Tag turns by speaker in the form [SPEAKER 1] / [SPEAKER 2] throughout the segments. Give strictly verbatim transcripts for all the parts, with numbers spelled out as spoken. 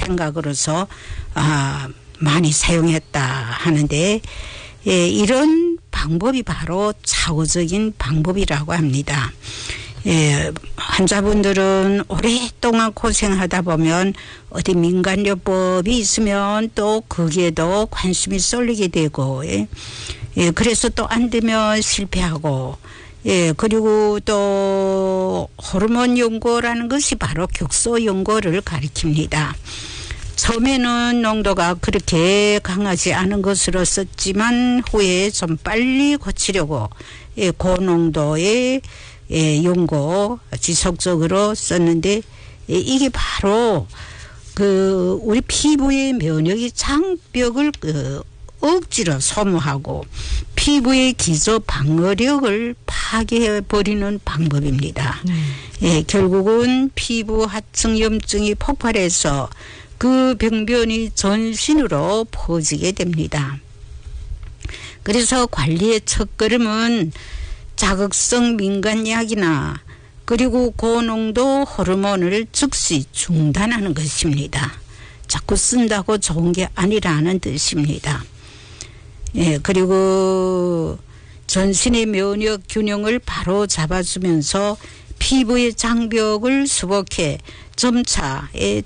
[SPEAKER 1] 생각으로서 아, 많이 사용했다 하는데 예, 이런 방법이 바로 차후적인 방법이라고 합니다. 예, 환자분들은 오랫동안 고생하다 보면 어디 민간요법이 있으면 또 거기에도 관심이 쏠리게 되고 예, 예 그래서 또 안 되면 실패하고 예 그리고 또 호르몬 연고라는 것이 바로 격소 연고를 가리킵니다. 처음에는 농도가 그렇게 강하지 않은 것으로 썼지만 후에 좀 빨리 고치려고 예, 고농도의 예, 연고 지속적으로 썼는데 예, 이게 바로 그 우리 피부의 면역이 장벽을 그 억지로 소모하고 피부의 기저 방어력을 파괴해 버리는 방법입니다. 네. 예, 결국은 피부 하층 염증이 폭발해서 그 병변이 전신으로 퍼지게 됩니다. 그래서 관리의 첫걸음은 자극성 민간약이나 그리고 고농도 호르몬을 즉시 중단하는 것입니다. 자꾸 쓴다고 좋은 게 아니라는 뜻입니다. 예, 그리고 전신의 면역 균형을 바로 잡아주면서 피부의 장벽을 수복해 점차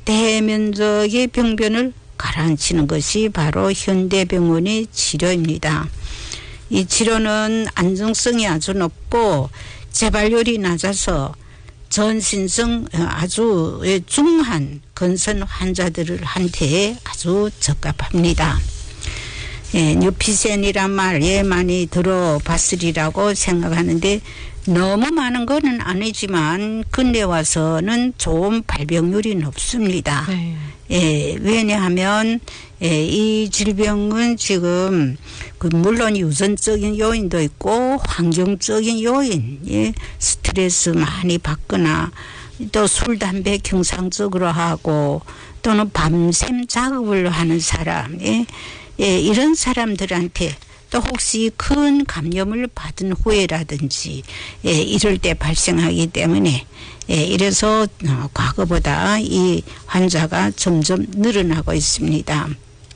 [SPEAKER 1] 대면적의 병변을 가라앉히는 것이 바로 현대병원의 치료입니다. 이 치료는 안정성이 아주 높고 재발률이 낮아서 전신성 아주 중한 건선 환자들한테 아주 적합합니다. 예, 뉴피센이란 말 예, 많이 들어봤으리라고 생각하는데 너무 많은 건 아니지만 근래 와서는 좋은 발병률이 높습니다. 네. 예, 왜냐하면 예, 이 질병은 지금 그 물론 유전적인 요인도 있고 환경적인 요인, 예, 스트레스 많이 받거나 또 술, 담배 경상적으로 하고 또는 밤샘 작업을 하는 사람, 예, 예, 이런 사람들한테 또 혹시 큰 감염을 받은 후에라든지 예, 이럴 때 발생하기 때문에 예, 이래서 어, 과거보다 이 환자가 점점 늘어나고 있습니다.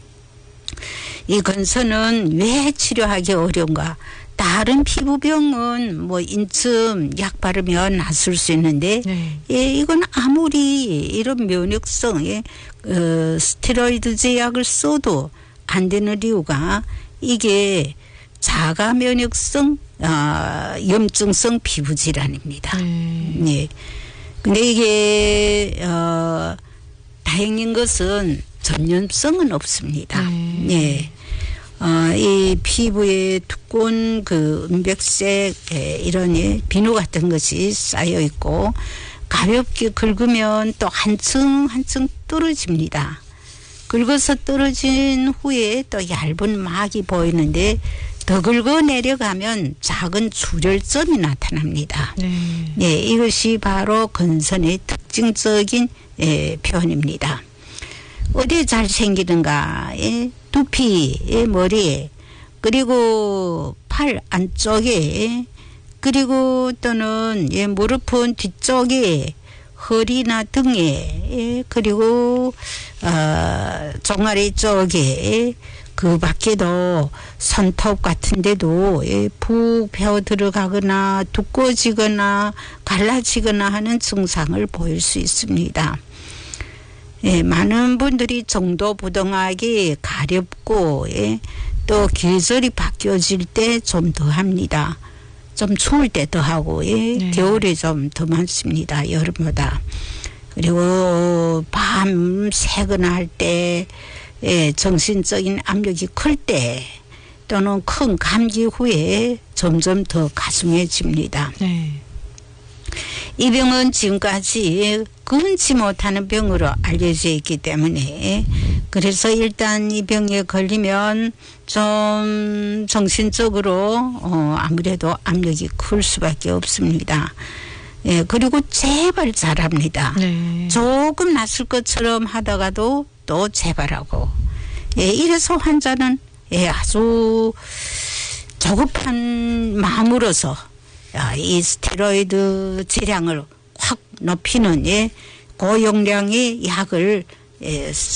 [SPEAKER 1] 이 건선은 왜 치료하기 어려운가? 다른 피부병은 뭐 인춤 약 바르면 낫을 수 있는데 네. 예, 이건 아무리 이런 면역성 예, 어, 스테로이드 제약을 써도 안 되는 이유가 이게 자가 면역성 어, 염증성 피부 질환입니다. 음. 네. 근데 이게 어, 다행인 것은 전염성은 없습니다. 음. 네. 어, 이 피부에 두꺼운 그 은백색 이런 비누 같은 것이 쌓여 있고 가볍게 긁으면 또 한층 한층 떨어집니다. 긁어서 떨어진 후에 또 얇은 막이 보이는데 더 긁어 내려가면 작은 출혈점이 나타납니다. 네. 네, 이것이 바로 건선의 특징적인 예, 표현입니다. 어디에 잘 생기는가? 예, 두피, 예, 머리에, 그리고 팔 안쪽에, 그리고 또는 예, 무릎은 뒤쪽에, 허리나 등에, 예, 그리고 어, 종아리 쪽에, 그 밖에도 손톱 같은 데도 예, 푹 배어 들어가거나 두꺼워지거나 갈라지거나 하는 증상을 보일 수 있습니다. 예, 많은 분들이 정도부동하게 가렵고 예, 또 계절이 바뀌어질 때 좀 더 합니다. 좀 추울 때 더 하고 예, 네. 겨울에 좀 더 많습니다. 여름보다. 그리고 밤 새거나 할 때 예, 정신적인 압력이 클 때 또는 큰 감기 후에 점점 더 가중해집니다. 네. 이 병은 지금까지 근치 못하는 병으로 알려져 있기 때문에 그래서 일단 이 병에 걸리면 좀 정신적으로 어 아무래도 압력이 클 수밖에 없습니다. 예, 그리고 재발 잘합니다. 네. 조금 낫을 것처럼 하다가도 또 재발하고 예, 이래서 환자는 예, 아주 조급한 마음으로서 이 스테로이드劑量을 확 높이는 예, 고용량의 약을 예,